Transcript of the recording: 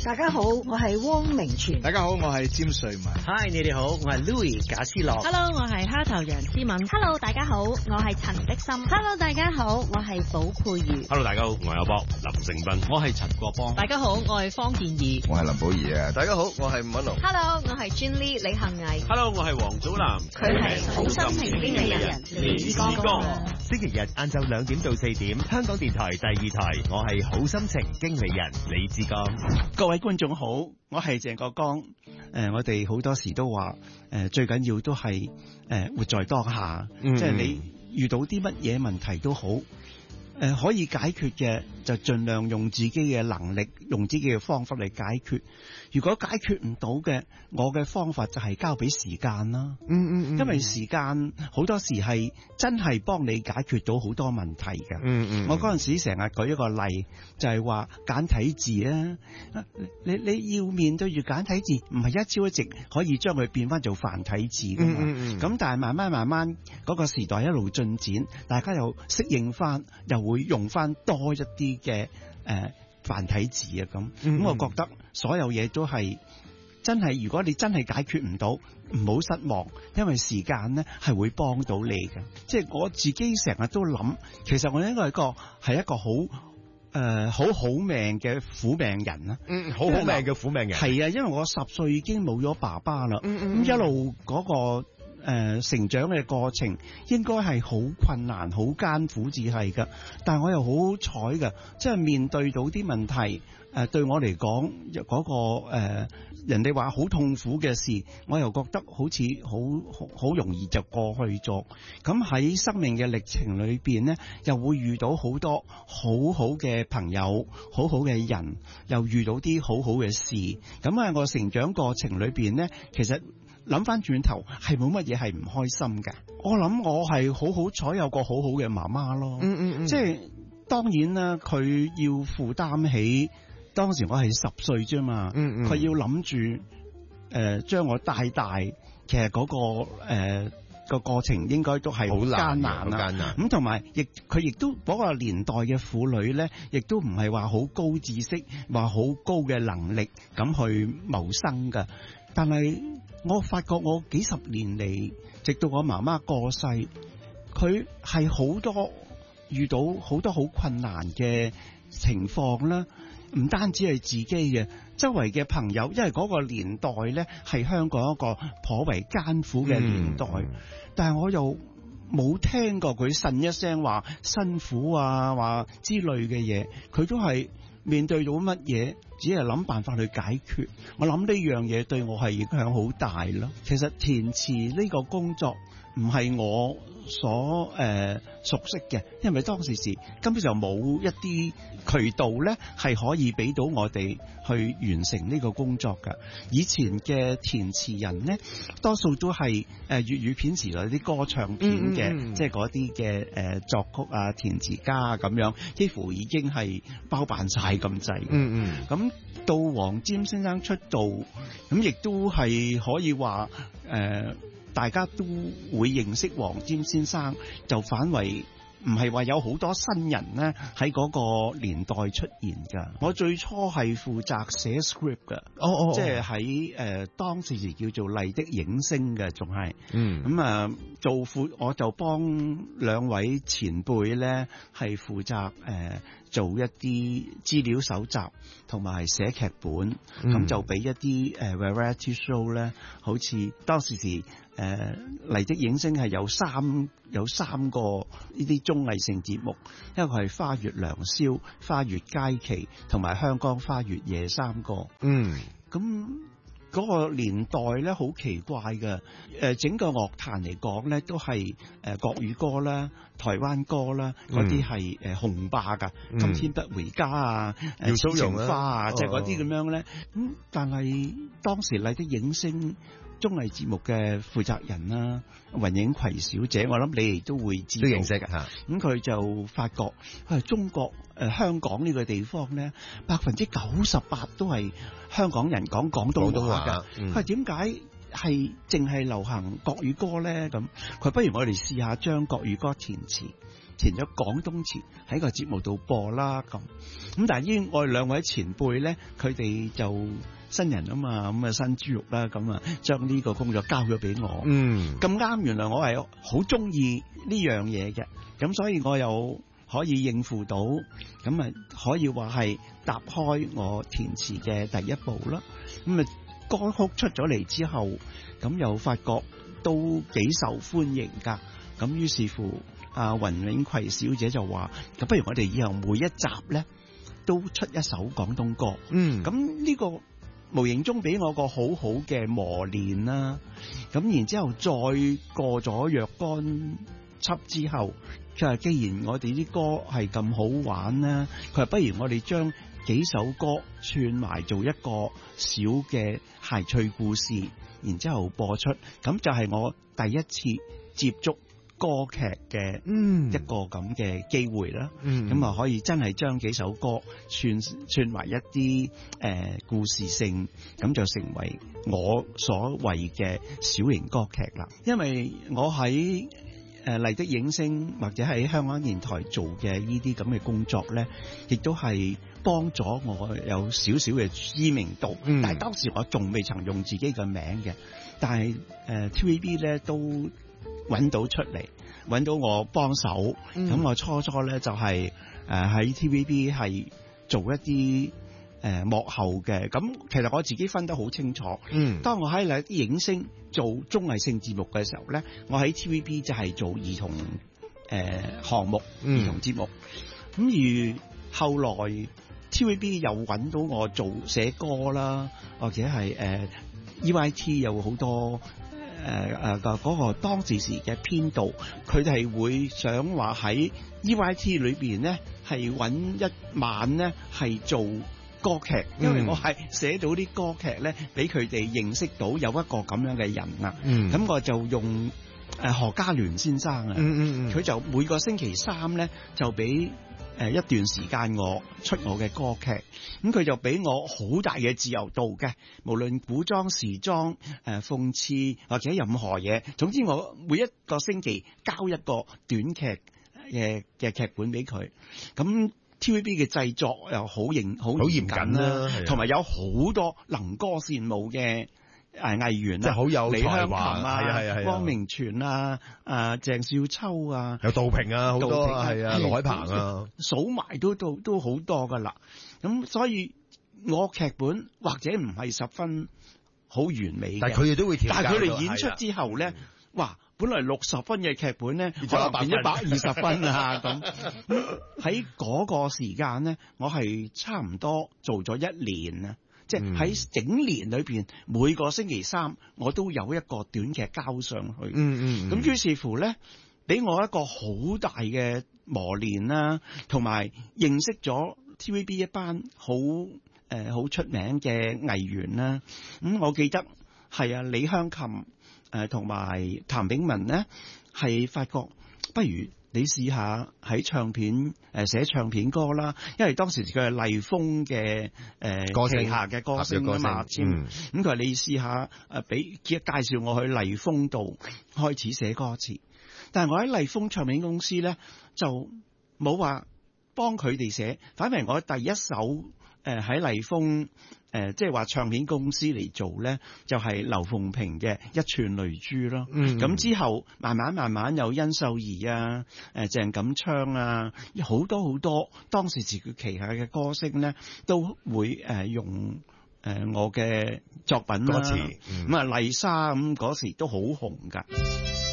大家好，我係汪明荃。 大家好，我係詹瑞文。 Hi， 你哋好，我係 Louis 賈思樂。 Hello， 我係蝦頭楊思敏。 Hello， 大家好，我係陳璧心。 Hello， 大家好，我係寶佩如。 Hello， 大家好，我係阿波林盛斌。 我係陳國邦。 大家好，我係方健儀。 我係林寶儀啊。 大家好，我係伍允龍。 Hello， 我係 Jun Lee 李幸倪。 Hello， 我係黃祖藍。 佢係好心情經理人李志剛。 星期日晏晝2點到4點，香港電台第2台，我係好心情經理人李志剛。 各位觀眾好，我係鄭國江。我哋好多時都話，最緊要都係活在當下，即係你遇到啲乜嘢問題都好，可以解決嘅就盡量用自己嘅能力，用自己嘅方法嚟解決。如果解決唔到嘅，我嘅方法就係交俾時間啦。因為時間好多時係真係幫你解決到好多問題嘅。我嗰陣時成日舉一個例，就係話簡體字啊，你要面對住簡體字，唔係一朝一夕可以將佢變翻做繁體字噶嘛。咁但係慢慢嗰個時代一路進展，大家又適應翻，又會用翻多一啲嘅繁體字啊咁。我覺得所有嘢都係真係，如果你真係解決唔到，唔好失望，因為時間呢係會幫到你嘅。即係我自己成日都諗，其實我應該係一個好命嘅苦命人啦。 好命嘅苦命人。 係啊，因為我10歲已經冇咗爸爸啦。咁一路嗰個成長嘅過程應該係好困難、好艱苦至係㗎，但係我又好彩㗎，即係面對到啲問題，對我嚟講嗰個人哋話好痛苦嘅事，我又覺得好似好容易就過去咗。咁喺生命嘅歷程裏邊呢，又會遇到好多好好嘅朋友、好好嘅人，又遇到啲好好嘅事。咁喺我成長過程裏邊呢，其實諗翻轉頭係冇乜嘢係唔開心嘅。我諗我係好彩有個好好嘅媽媽咯。即係當然啦，佢要負擔起當時我係10歲啫嘛。佢要諗住將我帶大，其實嗰個過程應該都係好艱難啦。咁同埋佢亦都嗰個年代嘅婦女咧，亦都唔係話好高知識，話好高嘅能力咁去謀生噶。但係我發覺我幾十年嚟，直到我媽媽過世，佢係好多遇到好多好困難嘅情況啦。唔單止係自己嘅，周圍嘅朋友，因為嗰個年代咧係香港一個頗為艱苦嘅年代，但係我又冇聽過佢呻一聲話辛苦啊，話之類嘅嘢，佢都係面對到乜嘢，只係諗辦法去解決。我諗呢樣嘢對我係影響好大咯。其實填詞呢個工作唔係我所熟悉嘅，因為當時根本就冇一啲渠道咧係可以俾到我哋去完成呢個工作㗎。以前嘅填詞人咧，多數都係粵語片時代啲歌唱片嘅，即係嗰啲嘅作曲啊、填詞家啊咁樣，幾乎已經係包辦晒咁滯。咁到黃霑先生出道，咁亦都係可以話大家都會認識黃霑先生，就反為唔係話有好多新人呢喺嗰個年代出現㗎。我最初係負責寫 script 㗎，即係喺當時叫做麗的映聲嘅，仲係我就幫2位前輩呢係負責做一啲資料搜集同埋寫劇本，咁就俾一啲variety show 咧，好似當時麗的映聲係有三個呢啲綜藝性節目，一個係花月良宵、花月佳期同埋香江花月夜3個。咁嗰個年代咧好奇怪嘅，整個樂壇嚟講咧都係國語歌啦、台灣歌啦，嗰啲係紅霸㗎，今天不回家啊、小情花啊，即係嗰啲咁樣咧。但係當時麗的映聲綜藝節目嘅負責人啦，雲影葵小姐，我諗你哋都會知道，都認識嘅嚇。咁佢就發覺中國香港呢個地方咧，98%都係香港人講廣東話㗎。佢話點解係淨係流行國語歌咧？咁佢不如我哋試下將國語歌填詞。 填咗廣東詞喺個節目度播啦咁。但係依我哋兩位前輩咧，佢哋就新人啊嘛，咁啊新豬肉啦，咁啊將呢個工作交咗俾我。咁啱，原來我係好中意呢樣嘢嘅，咁所以我又可以應付到，咁啊可以話係踏開我填詞嘅第一步啦。咁啊歌曲出咗嚟之後，咁又發覺都幾受歡迎㗎。咁於是乎，雲永葵小姐就話：咁不如我哋以後每一集咧都出一首廣東歌。咁呢個無形中俾我個好好嘅磨練啦。咁然之後再過咗若干輯之後，佢話既然我哋啲歌係咁好玩啦，佢話不如我哋將幾首歌串埋做一個小嘅諧趣故事，然之後播出。咁就係我第一次接觸歌劇嘅一個咁嘅機會啦。咁啊可以真係將幾首歌串埋一啲故事性，咁就成為我所謂嘅小型歌劇啦。因為我喺麗的映聲或者喺香港電台做嘅呢啲咁嘅工作咧，亦都係幫咗我有少少嘅知名度。但係當時我仲未曾用自己嘅名嘅，但係TVB 咧都揾到出嚟，揾到我幫手。咁我初咧就係喺 TVB 係做一啲幕後嘅。咁其實我自己分得好清楚。當我喺麗的映聲做綜藝性節目嘅時候咧，我喺 TVB 就係做兒童項目、兒童節目。咁而後來 TVB 又揾到我做寫歌啦，或者係EYT 有好多嗰個當時嘅編導，佢哋係會想話喺 EYT 裏邊咧係揾一晚咧係做歌劇，因為我係寫到啲歌劇咧俾佢哋認識到有一個咁樣嘅人啊。咁我就用何家聯先生啊，佢就每個星期三咧就俾一段時間我出我嘅歌劇。咁佢就俾我好大嘅自由度嘅，無論古裝、時裝、諷刺或者任何嘢，總之我每一個星期交一個短劇嘅劇本俾佢。咁 TVB 嘅製作又好嚴謹啦，同埋有好多能歌善舞嘅藝員啦，即係好有才華啊，汪明荃啊，鄭少秋啊， 有杜平啊，好多係啊，盧海鵬啊， 數埋都好多噶啦。咁所以我劇本或者唔係十分好完美嘅， 但係佢哋都會調教。 但係佢哋演出之後咧，哇！本來60分嘅劇本咧，可能變120分啊咁。喺嗰個時間咧，我係差唔多做咗1年啊。即係喺整年裏邊，每個星期三我都有一個短劇交上去。咁於是乎咧，俾我一個好大嘅磨練啦，同埋認識咗 TVB 一班好出名嘅藝員啦。我記得係李香琴同埋譚炳文咧，係發覺不如你試下喺唱片寫唱片歌啦，因為當時佢係麗風嘅旗下嘅歌星啊嘛，咁佢話你試下俾介紹我去麗風度開始寫歌詞，但係我喺麗風唱片公司咧就冇話幫佢哋寫，反為我第一首喺麗風即係話唱片公司嚟做咧，就係劉鳳萍嘅一串淚珠咯。咁之後慢慢有殷秀儀啊、鄭錦昌啊，好多當時自己旗下嘅歌星咧，都會用我嘅作品啦。咁麗莎咁嗰時都好紅㗎。